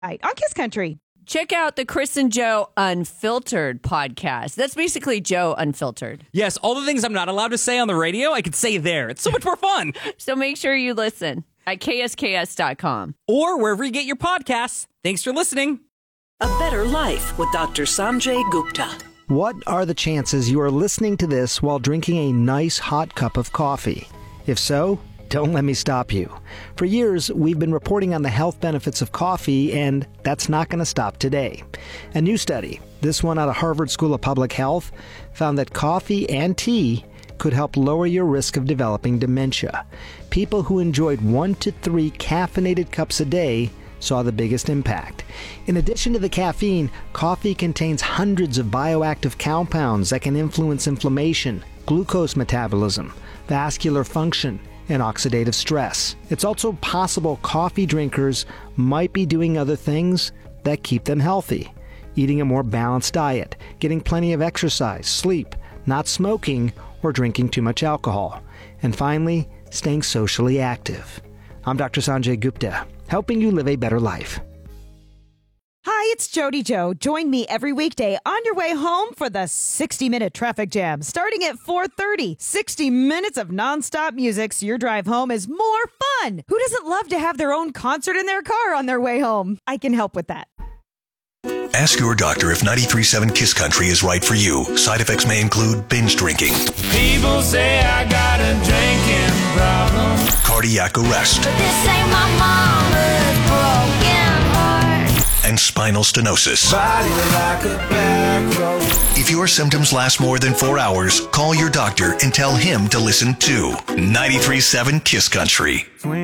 on Kiss Country. Check out the Chris and Joe Unfiltered podcast. That's basically Joe Unfiltered. Yes, all the things I'm not allowed to say on the radio, I could say there. It's so much more fun. So make sure you listen at ksks.com. Or wherever you get your podcasts. Thanks for listening. A Better Life with Dr. Sanjay Gupta. What are the chances you are listening to this while drinking a nice hot cup of coffee? If so, don't let me stop you. For years, we've been reporting on the health benefits of coffee, and that's not going to stop today. A new study, this one out of Harvard School of Public Health, found that coffee and tea could help lower your risk of developing dementia. People who enjoyed 1 to 3 caffeinated cups a day saw the biggest impact. In addition to the caffeine, coffee contains hundreds of bioactive compounds that can influence inflammation, glucose metabolism, vascular function, and oxidative stress. It's also possible coffee drinkers might be doing other things that keep them healthy. Eating a more balanced diet, getting plenty of exercise, sleep, not smoking, or drinking too much alcohol. And finally, staying socially active. I'm Dr. Sanjay Gupta, helping you live a better life. Hi, it's Jody Joe. Join me every weekday on your way home for the 60-minute traffic jam. Starting at 4:30, 60 minutes of nonstop music so your drive home is more fun. Who doesn't love to have their own concert in their car on their way home? I can help with that. Ask your doctor if 93.7 Kiss Country is right for you. Side effects may include binge drinking. People say I got a drinking problem. Cardiac arrest. But this ain't my mama's broken heart. And spinal stenosis. Body like a back road. If your symptoms last more than 4 hours, call your doctor and tell him to listen to 93.7 Kiss Country.